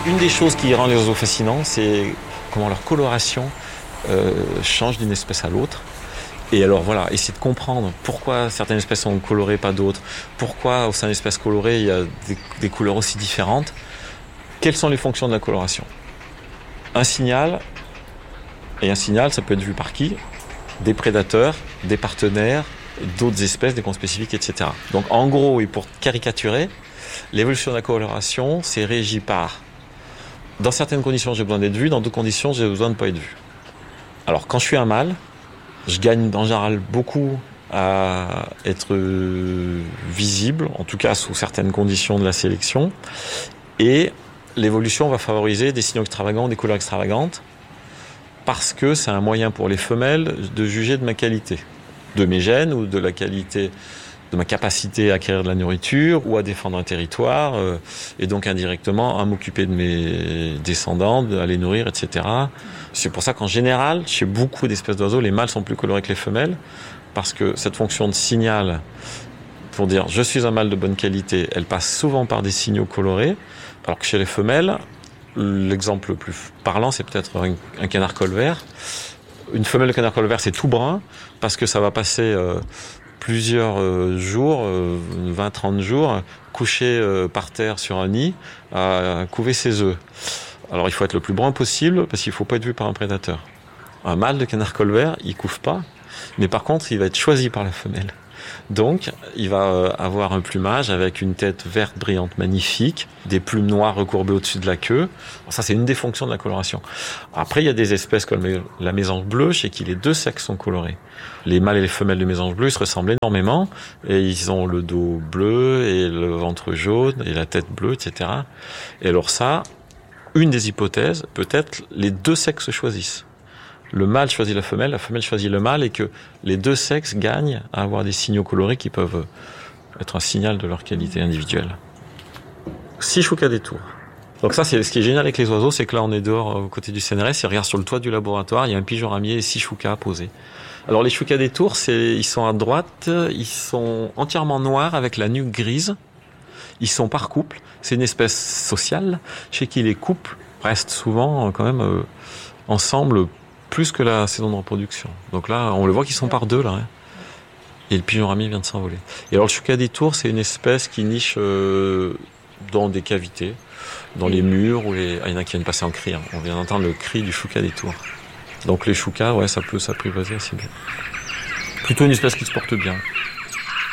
Une des choses qui rend les oiseaux fascinants, c'est comment leur coloration change d'une espèce à l'autre. Et alors voilà, essayer de comprendre pourquoi certaines espèces sont colorées, pas d'autres, pourquoi au sein d'espèces colorées, il y a des couleurs aussi différentes. Quelles sont les fonctions de la coloration ? Un signal, ça peut être vu par qui ? Des prédateurs, des partenaires, d'autres espèces, des conspécifiques, etc. Donc en gros, et pour caricaturer, l'évolution de la coloration, c'est régi par, dans certaines conditions, j'ai besoin d'être vu, dans d'autres conditions, j'ai besoin de ne pas être vu. Alors quand je suis un mâle, je gagne en général beaucoup à être visible, en tout cas sous certaines conditions de la sélection, et l'évolution va favoriser des signaux extravagants, des couleurs extravagantes, parce que c'est un moyen pour les femelles de juger de ma qualité, de mes gènes ou de la qualité de ma capacité à acquérir de la nourriture ou à défendre un territoire, et donc indirectement à m'occuper de mes descendants, à les nourrir, etc. C'est pour ça qu'en général, chez beaucoup d'espèces d'oiseaux, les mâles sont plus colorés que les femelles, parce que cette fonction de signal, pour dire je suis un mâle de bonne qualité, elle passe souvent par des signaux colorés, alors que chez les femelles, l'exemple le plus parlant, c'est peut-être un canard colvert. Une femelle de canard colvert, c'est tout brun, parce que ça va passer plusieurs jours, 20-30 jours, couché par terre sur un nid, à couver ses œufs. Alors il faut être le plus brun possible, parce qu'il ne faut pas être vu par un prédateur. Un mâle de canard colvert, il ne couve pas, mais par contre, il va être choisi par la femelle. Donc, il va avoir un plumage avec une tête verte brillante magnifique, des plumes noires recourbées au-dessus de la queue. Alors ça, c'est une des fonctions de la coloration. Après, il y a des espèces comme la mésange bleue, chez qui les deux sexes sont colorés. Les mâles et les femelles de mésange bleue, ils se ressemblent énormément, et ils ont le dos bleu, et le ventre jaune, et la tête bleue, etc. Et alors ça, une des hypothèses, peut-être les deux sexes se choisissent. Le mâle choisit la femelle choisit le mâle, et que les deux sexes gagnent à avoir des signaux colorés qui peuvent être un signal de leur qualité individuelle. 6 choucas des tours. Donc ça, c'est ce qui est génial avec les oiseaux, c'est que là on est dehors aux côtés du CNRS, et regarde sur le toit du laboratoire, il y a un pigeon ramier et 6 choucas posés. Alors les choucas des tours, ils sont à droite, ils sont entièrement noirs avec la nuque grise, ils sont par couple, c'est une espèce sociale, chez qui les couples restent souvent quand même ensemble, plus que la saison de reproduction. Donc là, on le voit qu'ils sont par deux, là. Hein. Et le pigeon ramier vient de s'envoler. Et alors, le chouca des tours, c'est une espèce qui niche dans des cavités, dans les murs, il y en a qui viennent passer en cri. Hein. On vient d'entendre le cri du chouca des tours. Donc les choucas, ouais, ça peut s'apprivoiser assez bien. Plutôt une espèce qui se porte bien.